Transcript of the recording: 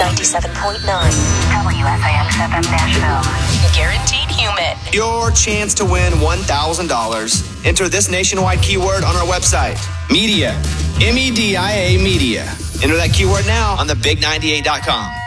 97.9 WFAX-FM Nashville. Guaranteed humid. Your chance to win $1,000. Enter this nationwide keyword on our website. Media. MEDIA Media. Enter that keyword now on thebig98.com.